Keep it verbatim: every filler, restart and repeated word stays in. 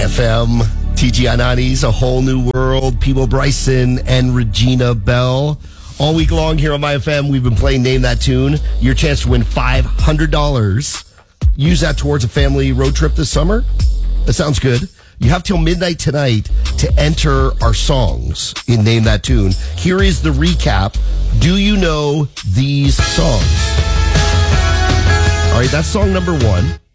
F M, T G I nineties, A Whole New World, Peebo Bryson, and Regina Belle. All week long here on My F M, we've been playing Name That Tune. Your chance to win five hundred dollars. Use that towards a family road trip this summer. That sounds good. You have till midnight tonight to enter our songs in Name That Tune. Here is the recap. Do you know these songs? All right, that's song number one.